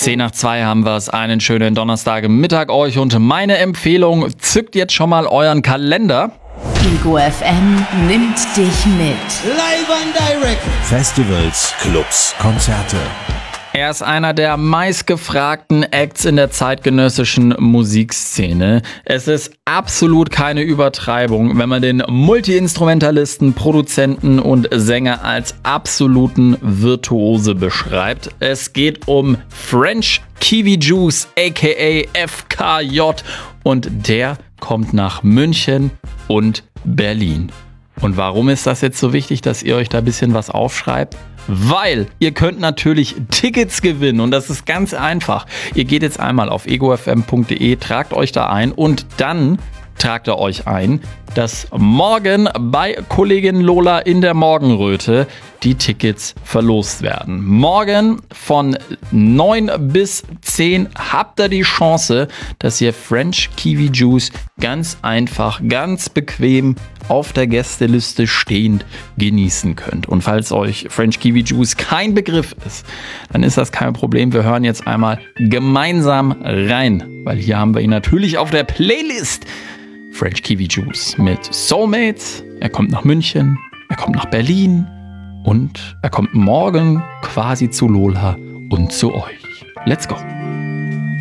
10:02 haben wir es. Einen schönen Donnerstagmittag euch und meine Empfehlung, zückt jetzt schon mal euren Kalender. Ego FM nimmt dich mit. Live and direct. Festivals, Clubs, Konzerte. Er ist einer der meistgefragten Acts in der zeitgenössischen Musikszene. Es ist absolut keine Übertreibung, wenn man den Multi-Instrumentalisten, Produzenten und Sänger als absoluten Virtuose beschreibt. Es geht um French Kiwi Juice aka FKJ und der kommt nach München und Berlin. Und warum ist das jetzt so wichtig, dass ihr euch da ein bisschen was aufschreibt? Weil ihr könnt natürlich Tickets gewinnen und das ist ganz einfach. Ihr geht jetzt einmal auf egofm.de, tragt euch da ein und dann tragt ihr euch ein, dass morgen bei Kollegin Lola in der Morgenröte die Tickets verlost werden. Morgen von 9 bis 10 habt ihr die Chance, dass ihr French Kiwi Juice ganz einfach, ganz bequem auf der Gästeliste stehend genießen könnt. Und falls euch French Kiwi Juice kein Begriff ist, dann ist das kein Problem. Wir hören jetzt einmal gemeinsam rein, weil hier haben wir ihn natürlich auf der Playlist. French Kiwi Juice mit Soulmates. Er kommt nach München, er kommt nach Berlin und er kommt morgen quasi zu Lola und zu euch. Let's go!